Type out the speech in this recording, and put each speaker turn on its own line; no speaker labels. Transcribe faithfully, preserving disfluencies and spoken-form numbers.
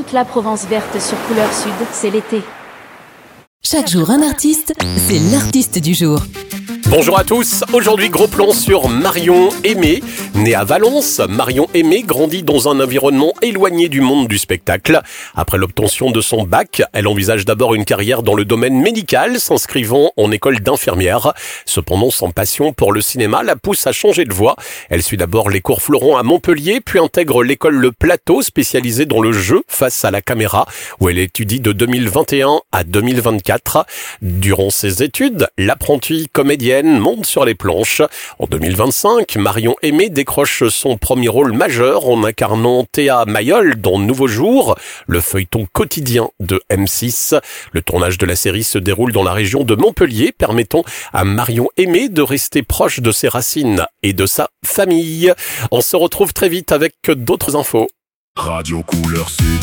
toute la Provence verte sur Couleur Sud, c'est l'été.
Chaque jour un artiste, c'est l'artiste du jour.
Bonjour à tous, aujourd'hui gros plan sur Marion Aimée. Née à Valence, Marion Aimée grandit dans un environnement éloigné du monde du spectacle. Après l'obtention de son bac, elle envisage d'abord une carrière dans le domaine médical, s'inscrivant en école d'infirmière. Cependant, son passion pour le cinéma la pousse à changer de voie. Elle suit d'abord les cours Florent à Montpellier, puis intègre l'école Le Plateau, spécialisée dans le jeu face à la caméra, où elle étudie de deux mille vingt et un à deux mille vingt-quatre. Durant ses études, l'apprentie comédienne monte sur les planches. En deux mille vingt-cinq, Marion Aimée décroche son premier rôle majeur en incarnant Théa Mayol dans Nouveau Jour, le feuilleton quotidien de M six. Le tournage de la série se déroule dans la région de Montpellier, permettant à Marion Aimée de rester proche de ses racines et de sa famille. On se retrouve très vite avec d'autres infos.
Radio Couleur Sud.